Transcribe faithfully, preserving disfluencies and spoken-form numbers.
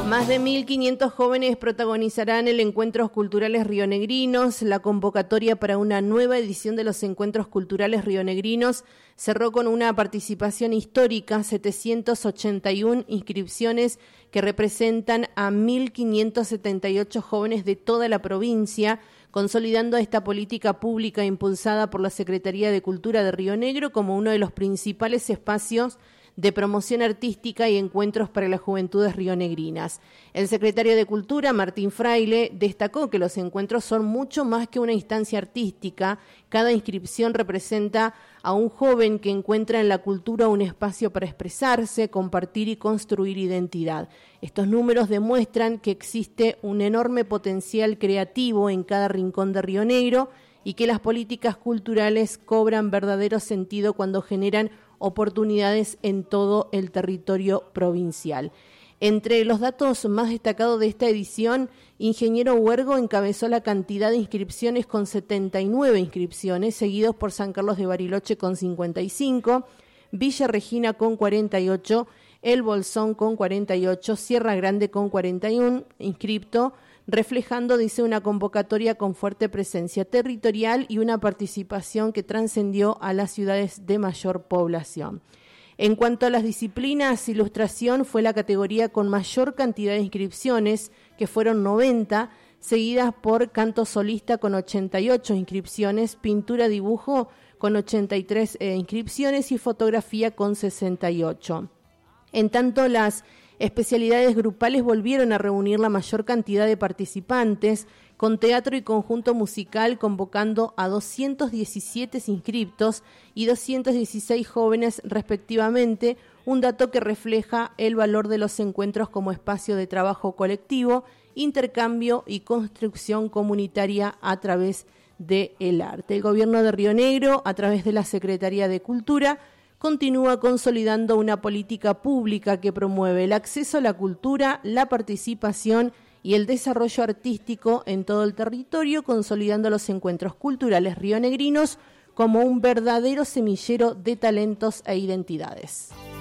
Más de mil quinientos jóvenes protagonizarán el Encuentros Culturales Rionegrinos. La convocatoria para una nueva edición de los Encuentros Culturales Rionegrinos cerró con una participación histórica, setecientas ochenta y una inscripciones que representan a mil quinientos setenta y ocho jóvenes de toda la provincia, consolidando esta política pública impulsada por la Secretaría de Cultura de Río Negro como uno de los principales espacios de promoción artística y encuentros para las juventudes rionegrinas. El secretario de Cultura, Martín Fraile, destacó que los encuentros son mucho más que una instancia artística. Cada inscripción representa a un joven que encuentra en la cultura un espacio para expresarse, compartir y construir identidad. Estos números demuestran que existe un enorme potencial creativo en cada rincón de Río Negro y que las políticas culturales cobran verdadero sentido cuando generan oportunidades en todo el territorio provincial. Entre los datos más destacados de esta edición, Ingeniero Huergo encabezó la cantidad de inscripciones con setenta y nueve inscripciones, seguidos por San Carlos de Bariloche con cincuenta y cinco, Villa Regina con cuarenta y ocho, El Bolsón con cuarenta y ocho, Sierra Grande con cuarenta y uno inscripto, reflejando, dice, una convocatoria con fuerte presencia territorial y una participación que trascendió a las ciudades de mayor población. En cuanto a las disciplinas, ilustración fue la categoría con mayor cantidad de inscripciones, que fueron noventa, seguidas por canto solista con ochenta y ocho inscripciones, pintura dibujo con ochenta y tres eh, inscripciones y fotografía con sesenta y ocho. En tanto, las especialidades grupales volvieron a reunir la mayor cantidad de participantes, con teatro y conjunto musical convocando a doscientos diecisiete inscriptos y doscientos dieciséis jóvenes respectivamente, un dato que refleja el valor de los encuentros como espacio de trabajo colectivo, intercambio y construcción comunitaria a través del arte. El gobierno de Río Negro, a través de la Secretaría de Cultura, continúa consolidando una política pública que promueve el acceso a la cultura, la participación y el desarrollo artístico en todo el territorio, consolidando los encuentros culturales rionegrinos como un verdadero semillero de talentos e identidades.